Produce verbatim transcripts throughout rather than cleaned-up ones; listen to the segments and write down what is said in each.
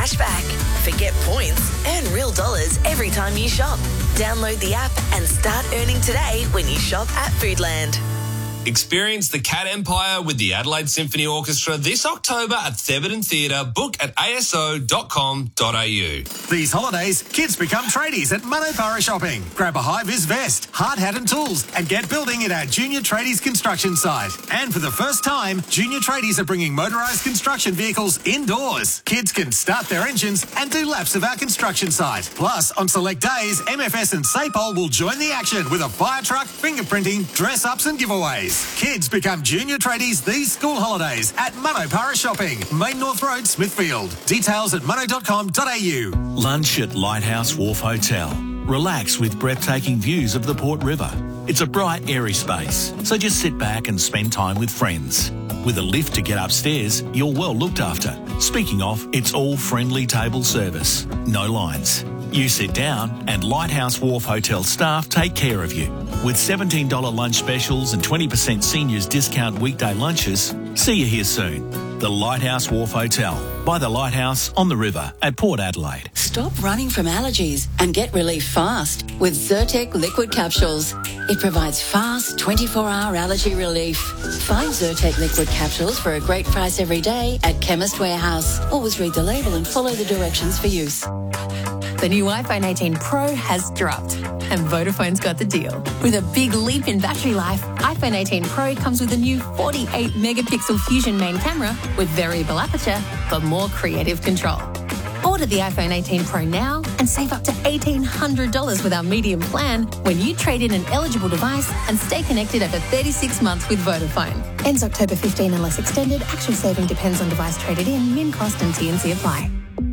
cash back. Forget points, earn real dollars every time you shop. Download the app and start earning today when you shop at Foodland. Experience the Cat Empire with the Adelaide Symphony Orchestra this October at Thebarton Theatre. Book at a s o dot com dot a u. These holidays, kids become tradies at Manopara Shopping. Grab a high-vis vest, hard hat and tools and get building at our Junior Tradies construction site. And for the first time, Junior Tradies are bringing motorised construction vehicles indoors. Kids can start their engines and do laps of our construction site. Plus, on select days, M F S and Sapol will join the action with a fire truck, fingerprinting, dress-ups and giveaways. Kids become Junior Tradies these school holidays at Manopara Shopping, Main North Road, Smithfield. Details at mono dot com dot a u. Lunch at Lighthouse Wharf Hotel. Relax with breathtaking views of the Port River. It's a bright, airy space, so just sit back and spend time with friends. With a lift to get upstairs, you're well looked after. Speaking of, it's all friendly table service. No lines. You sit down and Lighthouse Wharf Hotel staff take care of you. With seventeen dollars lunch specials and twenty percent seniors discount weekday lunches, see you here soon. The Lighthouse Wharf Hotel, by the Lighthouse on the river at Port Adelaide. Stop running from allergies and get relief fast with Zyrtec liquid capsules. It provides fast twenty-four hour allergy relief. Find Zyrtec liquid capsules for a great price every day at Chemist Warehouse. Always read the label and follow the directions for use. The new iPhone eighteen Pro has dropped, and Vodafone's got the deal. With a big leap in battery life, iPhone eighteen Pro comes with a new forty-eight megapixel Fusion main camera with variable aperture for more creative control. Order the iPhone eighteen Pro now and save up to eighteen hundred dollars with our medium plan when you trade in an eligible device and stay connected over thirty-six months with Vodafone. Ends October fifteenth unless extended. Actual saving depends on device traded in. Min cost and T and C apply.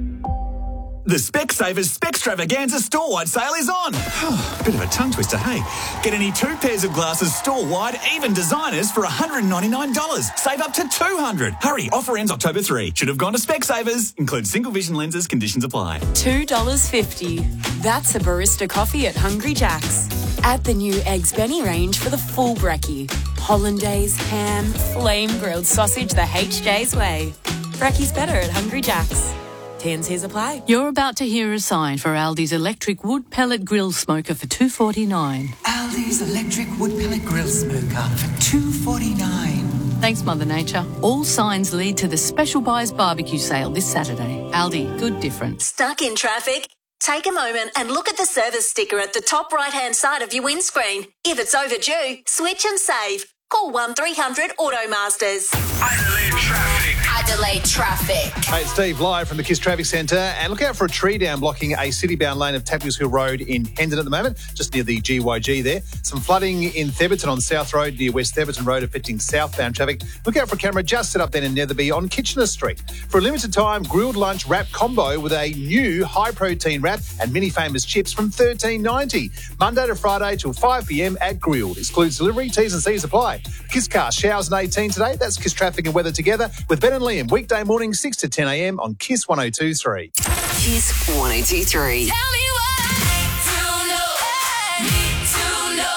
The Specsavers Spextravaganza store-wide sale is on. Bit of a tongue twister, hey? Get any two pairs of glasses store-wide, even designers, for one hundred ninety-nine dollars. Save up to two hundred dollars. Hurry, offer ends October third. Should have gone to Specsavers. Includes single vision lenses, conditions apply. two dollars fifty. That's a barista coffee at Hungry Jack's. Add the new Eggs Benny range for the full brekkie. Hollandaise, ham, flame-grilled sausage the H J's way. Brekkie's better at Hungry Jack's. T and C's apply. You're about to hear a sign for Aldi's electric wood pellet grill smoker for two dollars forty-nine. Aldi's electric wood pellet grill smoker for two dollars forty-nine. Thanks, Mother Nature. All signs lead to the Special Buys barbecue sale this Saturday. Aldi, good difference. Stuck in traffic? Take a moment and look at the service sticker at the top right-hand side of your windscreen. If it's overdue, switch and save. Call one three hundred Automasters. Adelaide Traffic. Adelaide Traffic. Hey, it's Steve live from the KISS Traffic Centre. And look out for a tree down blocking a city-bound lane of Tappies Hill Road in Hendon at the moment, just near the G Y G there. Some flooding in Thebarton on South Road near West Thebarton Road affecting southbound traffic. Look out for a camera just set up then in Netherby on Kitchener Street. For a limited time, grilled lunch wrap combo with a new high-protein wrap and many famous chips from thirteen ninety. Monday to Friday till five p m at Grilled. Excludes delivery, T's and C's apply. KISS Car, showers and eighteen today. That's KISS Traffic and Weather together with Ben and Liam. Weekday morning, six to ten a m on KISS one oh two point three. KISS one oh two point three. Tell me why. To know. Need to know.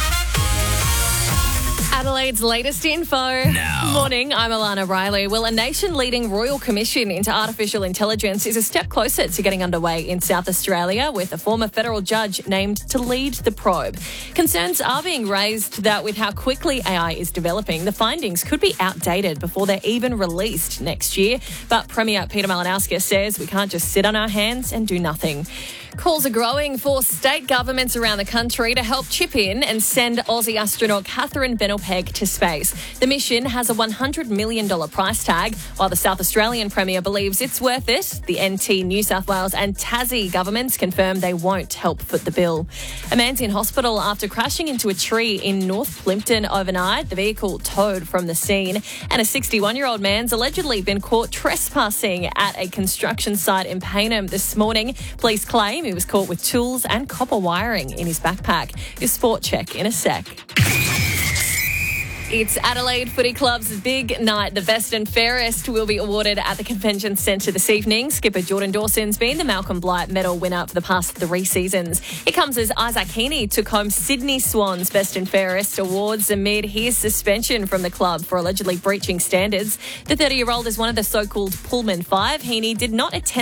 Adelaide's latest info. Now. Morning, I'm Alana Riley. Well, a nation-leading Royal Commission into Artificial Intelligence is a step closer to getting underway in South Australia, with a former federal judge named to lead the probe. Concerns are being raised that with how quickly A I is developing, the findings could be outdated before they're even released next year. But Premier Peter Malinauskas says we can't just sit on our hands and do nothing. Calls are growing for state governments around the country to help chip in and send Aussie astronaut Catherine Benelpeg to space. The mission has a one hundred million dollars price tag, while the South Australian Premier believes it's worth it. The N T, New South Wales and Tassie governments confirm they won't help foot the bill. A man's in hospital after crashing into a tree in North Plympton overnight. The vehicle towed from the scene. And a sixty-one-year-old man's allegedly been caught trespassing at a construction site in Payneham this morning. Police claim he was caught with tools and copper wiring in his backpack. Your sport check in a sec. It's Adelaide Footy Club's big night. The best and fairest will be awarded at the Convention Centre this evening. Skipper Jordan Dawson's been the Malcolm Blight Medal winner for the past three seasons. It comes as Isaac Heaney took home Sydney Swans Best and Fairest awards amid his suspension from the club for allegedly breaching standards. The thirty-year-old is one of the so-called Pullman Five. Heaney did not attend